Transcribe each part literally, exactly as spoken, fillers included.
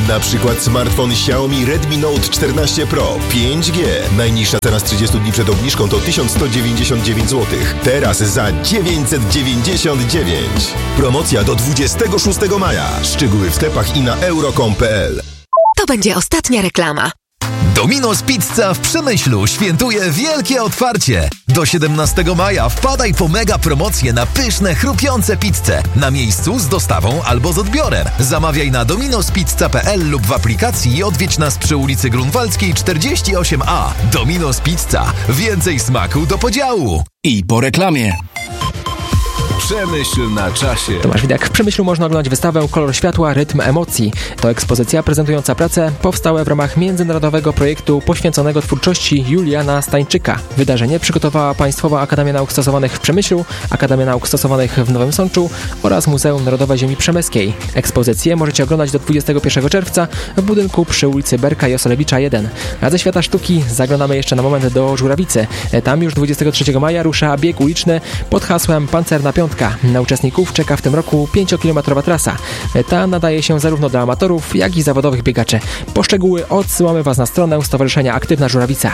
Na przykład smartfon Xiaomi Redmi Note czternaście Pro pięć G. Najniższa cena z trzydziestu dni przed obniżką to tysiąc sto dziewięćdziesiąt dziewięć złotych. Teraz za dziewięćset dziewięćdziesiąt dziewięć. Promocja do dwudziestego szóstego maja. Szczegóły w sklepach i na euro kropka com kropka p l. To będzie ostatnia reklama. Domino's Pizza w Przemyślu świętuje wielkie otwarcie. Do siedemnastego maja wpadaj po mega promocje na pyszne, chrupiące pizze. Na miejscu z dostawą albo z odbiorem. Zamawiaj na dominospizza kropka p l lub w aplikacji i odwiedź nas przy ulicy Grunwaldzkiej czterdzieści osiem a. Domino's Pizza. Więcej smaku do podziału. I po reklamie. Przemyśl na czasie. Tomasz Widak. W Przemyślu można oglądać wystawę Kolor światła, rytm emocji. To ekspozycja prezentująca prace powstałe w ramach międzynarodowego projektu poświęconego twórczości Juliana Stańczyka. Wydarzenie przygotowała Państwowa Akademia Nauk Stosowanych w Przemyślu, Akademia Nauk Stosowanych w Nowym Sączu oraz Muzeum Narodowe Ziemi Przemyskiej. Ekspozycję możecie oglądać do dwudziestego pierwszego czerwca w budynku przy ulicy Berka Joselewicza jeden. A ze świata sztuki zaglądamy jeszcze na moment do Żurawicy. Tam już dwudziestego trzeciego maja rusza bieg uliczny pod hasłem Pancerna Piątka. Na uczestników czeka w tym roku pięciokilometrowa trasa. Ta nadaje się zarówno dla amatorów, jak i zawodowych biegaczy. Po szczegóły odsyłamy Was na stronę Stowarzyszenia Aktywna Żurawica.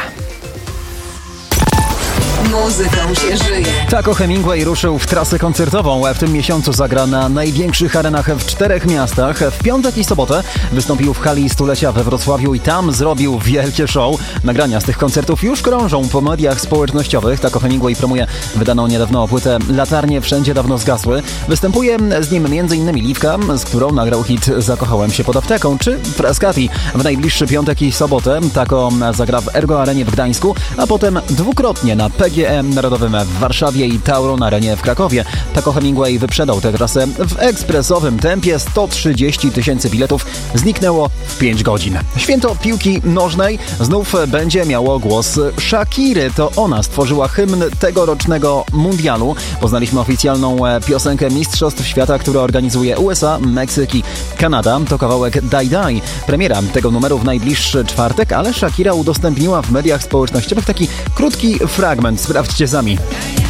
Muzyką się żyje. Taco Hemingway ruszył w trasę koncertową. W tym miesiącu zagra na największych arenach w czterech miastach. W piątek i sobotę wystąpił w hali stulecia we Wrocławiu i tam zrobił wielkie show. Nagrania z tych koncertów już krążą po mediach społecznościowych. Taco Hemingway promuje wydaną niedawno płytę Latarnie wszędzie dawno zgasły. Występuje z nim m.in. Liwka, z którą nagrał hit Zakochałem się pod apteką, czy Freskati. W najbliższy piątek i sobotę Taco zagra w Ergo Arenie w Gdańsku, a potem dwukrotnie na P G E Narodowym w Warszawie i Tauron Arenie w Krakowie. Taco Hemingway wyprzedał tę trasę w ekspresowym tempie. sto trzydzieści tysięcy biletów zniknęło w pięć godzin. Święto piłki nożnej znów będzie miało głos Shakiry. To ona stworzyła hymn tegorocznego mundialu. Poznaliśmy oficjalną piosenkę Mistrzostw Świata, które organizuje U S A, Meksyk i Kanada. To kawałek Die Die. Premiera tego numeru w najbliższy czwartek, ale Shakira udostępniła w mediach społecznościowych taki krótki fragment. Sprawdźcie sami.